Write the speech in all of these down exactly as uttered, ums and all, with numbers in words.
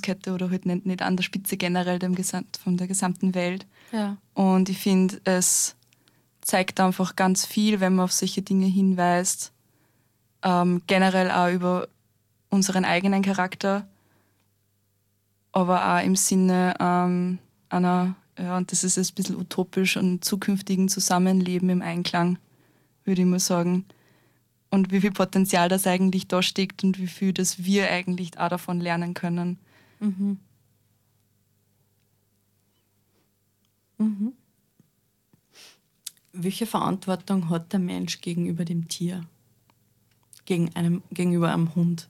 Kette oder halt nicht, nicht an der Spitze generell dem Gesamt, von der gesamten Welt. Ja. Und ich finde, es zeigt einfach ganz viel, wenn man auf solche Dinge hinweist, ähm, generell auch über unseren eigenen Charakter, aber auch im Sinne ähm, einer, ja, und das ist jetzt ein bisschen utopisch, einem zukünftigen Zusammenleben im Einklang, würde ich mal sagen. Und wie viel Potenzial das eigentlich da steckt und wie viel das wir eigentlich auch davon lernen können. Mhm. Mhm. Welche Verantwortung hat der Mensch gegenüber dem Tier? Gegen einem, gegenüber einem Hund?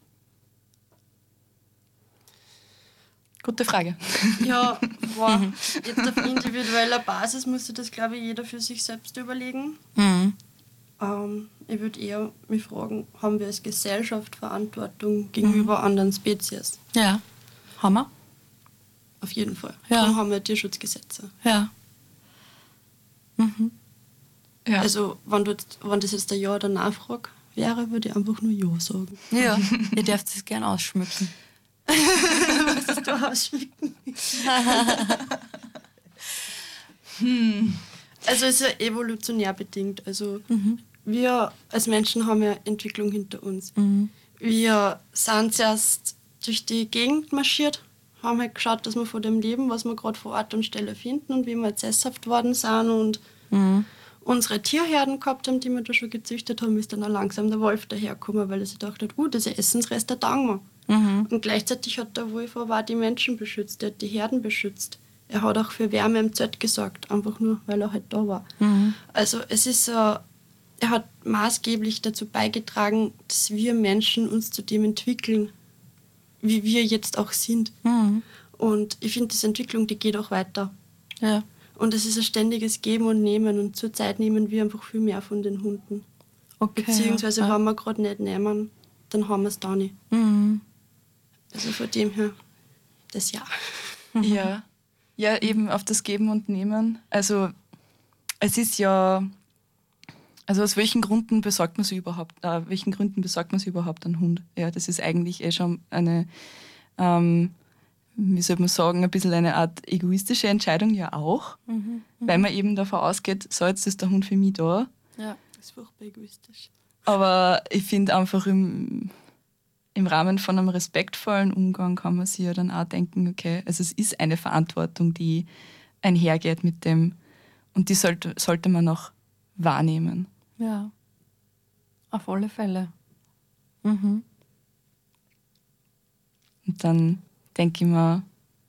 Gute Frage. Ja, boah, jetzt auf individueller Basis muss sich das, glaube ich, jeder für sich selbst überlegen. Mhm. Ähm, ich würde eher mich fragen, haben wir als Gesellschaft Verantwortung gegenüber mhm. anderen Spezies? Ja. Haben wir? Auf jeden Fall. Ja. Darum haben wir Tierschutzgesetze. Ja. Mhm. Ja. Also, wenn, du, wenn das jetzt ein Ja oder Nein Frage wäre, würde ich einfach nur Ja sagen. Ja, ihr dürft es gerne ausschmücken. Was ist du ausschmücken? hm. Also es ist ja evolutionär bedingt. Also mhm. wir als Menschen haben ja Entwicklung hinter uns. Mhm. Wir sind zuerst durch die Gegend marschiert, haben halt geschaut, dass wir von dem leben, was wir gerade vor Ort und Stelle finden und wie wir jetzt sesshaft worden sind und mhm. unsere Tierherden gehabt haben, die wir da schon gezüchtet haben, ist dann auch langsam der Wolf dahergekommen, weil er sich gedacht hat, uh, diese Essensreste taugen wir. Mhm. Und gleichzeitig hat der Wolf aber auch die Menschen beschützt, er hat die Herden beschützt. Er hat auch für Wärme im Zelt gesorgt, einfach nur, weil er halt da war. Mhm. Also es ist so, er hat maßgeblich dazu beigetragen, dass wir Menschen uns zu dem entwickeln, wie wir jetzt auch sind. Mhm. Und ich finde, diese Entwicklung, die geht auch weiter. Ja. Und es ist ein ständiges Geben und Nehmen und zurzeit nehmen wir einfach viel mehr von den Hunden. Okay, Beziehungsweise, ja. wenn wir gerade nicht nehmen, dann haben wir es da nicht. Mhm. Also von dem her, das ja. Mhm. Ja. Ja, eben auf das Geben und Nehmen. Also es ist ja, also aus welchen Gründen besorgt man sich überhaupt, äh, welchen Gründen besorgt man sich überhaupt einen Hund? Ja, das ist eigentlich eh schon eine, ähm, wie soll man sagen, ein bisschen eine Art egoistische Entscheidung ja auch, mhm, mhm. weil man eben davon ausgeht, so jetzt ist der Hund für mich da. Ja, das ist furchtbar egoistisch. Aber ich finde einfach im Im Rahmen von einem respektvollen Umgang kann man sich ja dann auch denken, okay, also es ist eine Verantwortung, die einhergeht mit dem und die sollte, sollte man auch wahrnehmen. Ja, auf alle Fälle. Mhm. Und dann denke ich mir,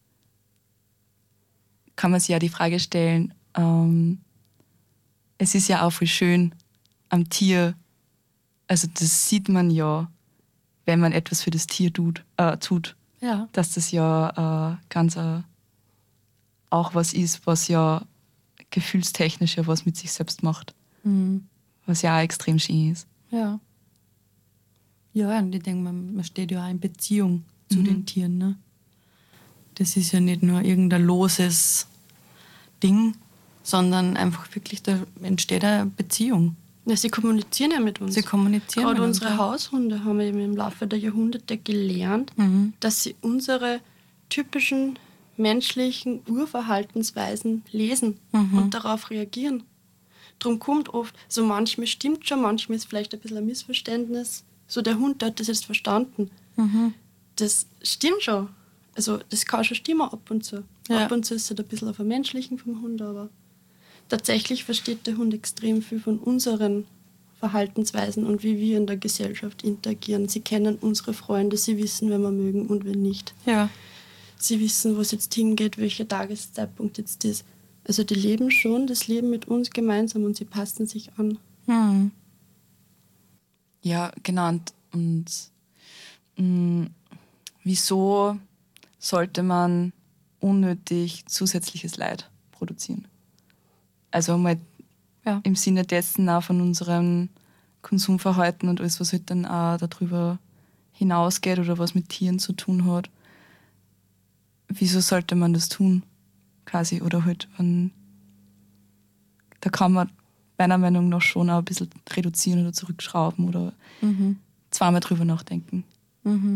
kann man sich ja die Frage stellen, ähm, es ist ja auch voll schön am Tier, also das sieht man ja, wenn man etwas für das Tier tut, äh, tut ja. dass das ja äh, ganz äh, auch was ist, was ja gefühlstechnisch ja was mit sich selbst macht. Mhm. Was ja auch extrem schön ist. Ja. Ja, und ich denke, man, man steht ja auch in Beziehung zu mhm. den Tieren. Ne? Das ist ja nicht nur irgendein loses Ding, sondern einfach wirklich, da entsteht eine Beziehung. Ja, sie kommunizieren ja mit uns. Sie kommunizieren Gerade mit unsere uns, ja. Haushunde haben eben im Laufe der Jahrhunderte gelernt, mhm. dass sie unsere typischen menschlichen Urverhaltensweisen lesen mhm. und darauf reagieren. Darum kommt oft, so manchmal stimmt schon, manchmal ist vielleicht ein bisschen ein Missverständnis. So der Hund, der hat das jetzt verstanden. Mhm. Das stimmt schon. Also das kann schon stimmen ab und zu. Ja. Ab und zu ist es halt ein bisschen auf ein Menschlichen vom Hund, aber tatsächlich versteht der Hund extrem viel von unseren Verhaltensweisen und wie wir in der Gesellschaft interagieren. Sie kennen unsere Freunde, sie wissen, wenn wir mögen und wenn nicht. Ja. Sie wissen, wo es jetzt hingeht, welcher Tageszeitpunkt jetzt ist. Also die leben schon das Leben mit uns gemeinsam und sie passen sich an. Mhm. Ja, genau. Und, und mh, wieso sollte man unnötig zusätzliches Leid produzieren? Also mal ja. im Sinne dessen auch von unserem Konsumverhalten und alles, was halt dann auch darüber hinausgeht oder was mit Tieren zu tun hat. Wieso sollte man das tun? Quasi. Oder halt, wenn, da kann man meiner Meinung nach schon auch ein bisschen reduzieren oder zurückschrauben oder mhm. zweimal drüber nachdenken. Mhm.